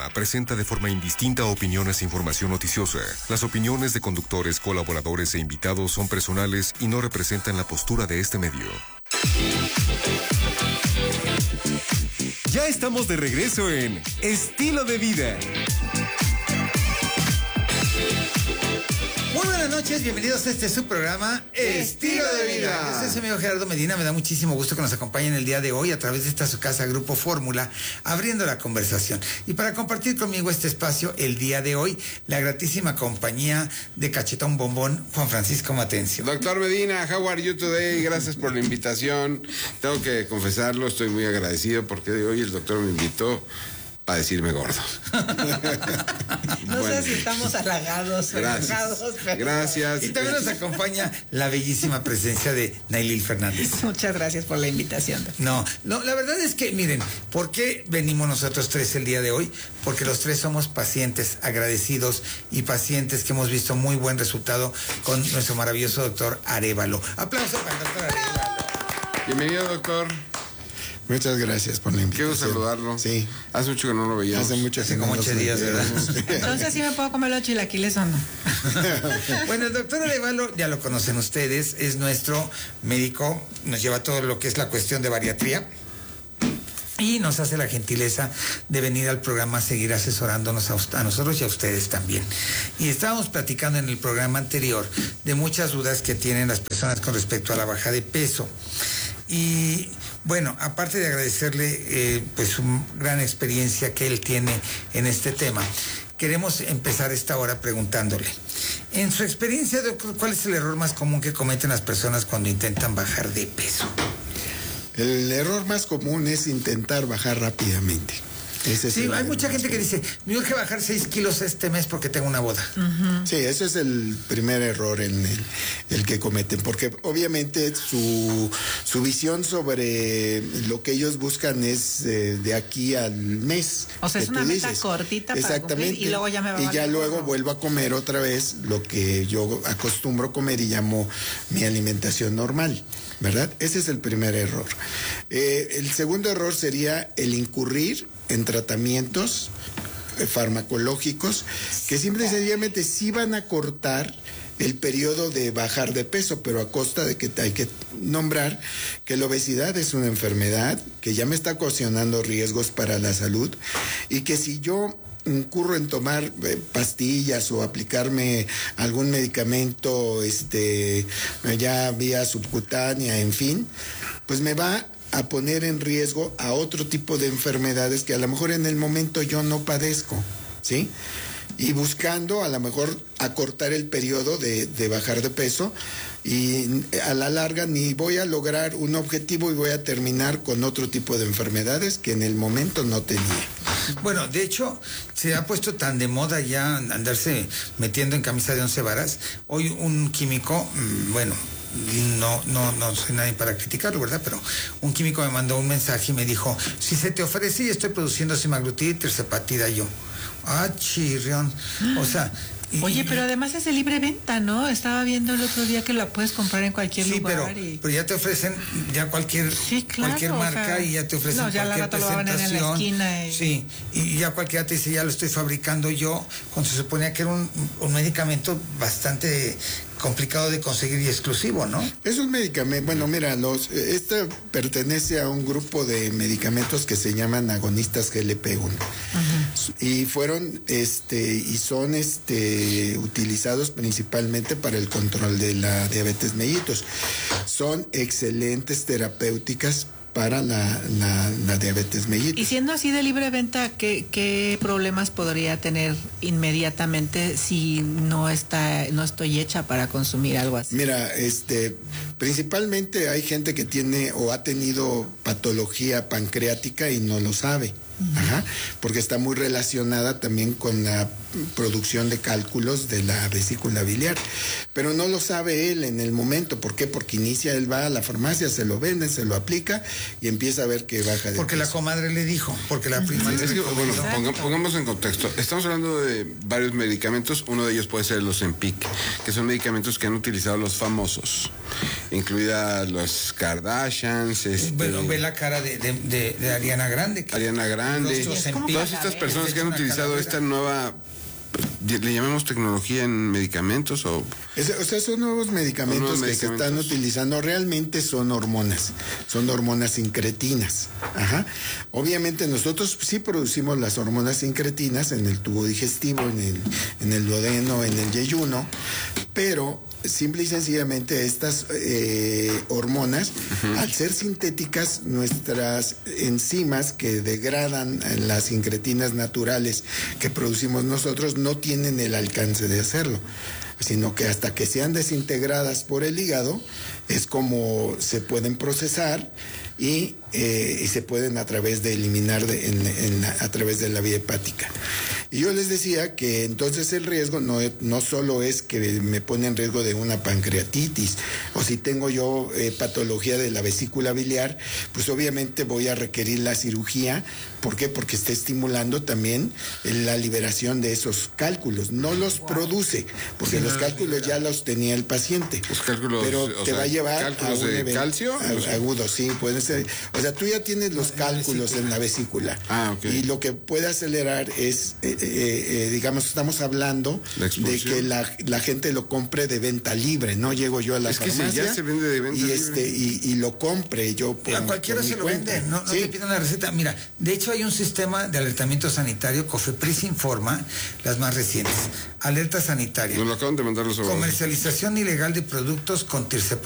programa presenta de forma indistinta opiniones e información noticiosa. Las opiniones de conductores, colaboradores e invitados son personales y no representan la postura de este medio. Ya estamos de regreso en Estilo de Vida. Muy buenas noches, bienvenidos a este su programa Estilo de Vida. Yo soy su amigo Gerardo Medina, me da muchísimo gusto que nos acompañen el día de hoy a través de esta su casa Grupo Fórmula, abriendo la conversación. Y para compartir conmigo este espacio el día de hoy, la gratísima compañía de Cachetón Bombón, Juan Francisco Matencio. Doctor Medina, how are you today? Gracias por la invitación. Tengo que confesarlo, estoy muy agradecido porque hoy el doctor me invitó para decirme gordo. No sé si estamos halagados. Gracias. Y también nos acompaña la bellísima presencia de Nailil Fernández. Muchas gracias por la invitación. No, la verdad es que, miren, ¿por qué venimos nosotros tres el día de hoy? Porque los tres somos pacientes agradecidos y pacientes que hemos visto muy buen resultado con nuestro maravilloso doctor Arévalo. Aplauso para el doctor Arévalo. Bienvenido, doctor. Muchas gracias por la invitación. Quiero saludarlo. Sí. Hace mucho que no lo veíamos. Hace como 8 días, ¿verdad? Entonces, ¿sí me puedo comer los chilaquiles o no? Bueno, el doctor Arévalo, ya lo conocen ustedes, es nuestro médico, nos lleva todo lo que es la cuestión de bariatría. Y nos hace la gentileza de venir al programa a seguir asesorándonos a nosotros y a ustedes también. Y estábamos platicando en el programa anterior de muchas dudas que tienen las personas con respecto a la baja de peso. Y bueno, aparte de agradecerle pues su gran experiencia que él tiene en este tema, queremos empezar esta hora preguntándole, en su experiencia, doctor, ¿cuál es el error más común que cometen las personas cuando intentan bajar de peso? El error más común es intentar bajar rápidamente. Sí, hay mucha gente que dice, me tengo que bajar 6 kilos este mes porque tengo una boda. Uh-huh. Sí, ese es el primer error en el que cometen, porque obviamente su visión sobre lo que ellos buscan es de aquí al mes. O sea, es una meta cortita para cumplir y luego ya me va a y ya luego vuelvo a comer otra vez lo que yo acostumbro comer y llamo mi alimentación normal, ¿verdad? Ese es el primer error. El segundo error sería el incurrir en tratamientos farmacológicos que simple y sencillamente sí van a cortar el periodo de bajar de peso, pero a costa de que hay que nombrar que la obesidad es una enfermedad que ya me está ocasionando riesgos para la salud y que si yo incurro en tomar pastillas o aplicarme algún medicamento ya vía subcutánea, en fin, pues me va a poner en riesgo a otro tipo de enfermedades que a lo mejor en el momento yo no padezco, ¿sí? Y buscando a lo mejor acortar el periodo de bajar de peso y a la larga ni voy a lograr un objetivo y voy a terminar con otro tipo de enfermedades que en el momento no tenía. Bueno, de hecho, se ha puesto tan de moda ya andarse metiendo en camisa de 11 varas. Hoy un químico, no soy nadie para criticarlo, ¿verdad? Pero un químico me mandó un mensaje y me dijo, si se te ofrece y estoy produciendo semaglutida y tirzepatida, yo, chirrión, o sea... Oye, pero además es de libre venta, ¿no? Estaba viendo el otro día que la puedes comprar en cualquier lugar. Pero ya te ofrecen ya cualquier marca y ya te ofrecen ya cualquier presentación. En la esquina Sí, y ya cualquiera te dice, ya lo estoy fabricando yo, cuando se suponía que era un medicamento bastante complicado de conseguir y exclusivo, ¿no? Es un medicamento, bueno, mira, este pertenece a un grupo de medicamentos que se llaman agonistas GLP-1. Uh-huh. Y fueron, y son, utilizados principalmente para el control de la diabetes mellitus. Son excelentes terapéuticas para la diabetes mellitus. Y siendo así de libre venta, ¿qué problemas podría tener inmediatamente si no estoy hecha para consumir algo así? Mira, principalmente hay gente que tiene o ha tenido patología pancreática y no lo sabe. Uh-huh. Ajá, porque está muy relacionada también con la producción de cálculos de la vesícula biliar, pero no lo sabe él en el momento. ¿Por qué? Porque él va a la farmacia, se lo vende, se lo aplica y empieza a ver que baja de porque peso. La comadre le dijo, porque la prima le dijo. Bueno, pongamos en contexto. Estamos hablando de varios medicamentos. Uno de ellos puede ser el Ozempic, que son medicamentos que han utilizado los famosos. incluida los Kardashians. Bueno, ve la cara de Ariana Grande. Ariana Grande. Todas estas personas que han utilizado esta nueva, le llamemos tecnología en medicamentos o sea, son nuevos medicamentos que se están utilizando, realmente son hormonas incretinas. Ajá. Obviamente nosotros sí producimos las hormonas incretinas en el tubo digestivo, en el duodeno, en el yeyuno, pero simple y sencillamente estas hormonas, al ser sintéticas, nuestras enzimas que degradan las incretinas naturales que producimos nosotros no tienen el alcance de hacerlo, sino que hasta que sean desintegradas por el hígado es como se pueden procesar y se pueden a través de eliminar a través de la vía hepática. Y yo les decía que entonces el riesgo no solo es que me pone en riesgo de una pancreatitis, o si tengo yo patología de la vesícula biliar, pues obviamente voy a requerir la cirugía. ¿Por qué? Porque está estimulando también la liberación de esos cálculos. No los produce, porque los cálculos ya los tenía el paciente. Los cálculos, pero te va a llevar ¿cálculos a un de calcio? Agudo, sí, puede ser. O sea, tú ya tienes los cálculos en la vesícula. Okay. Y lo que puede acelerar es, digamos, estamos hablando de que la gente lo compre de venta libre. No llego yo a la farmacia. Es que ya se vende de venta libre. Y lo compre yo por a cualquiera se lo vende, no te piden la receta. Mira, de hecho hay un sistema de alertamiento sanitario, COFEPRIS informa las más recientes. Alerta sanitaria. Nos lo acaban de mandar los abogados. Comercialización ilegal de productos con tirzepatide.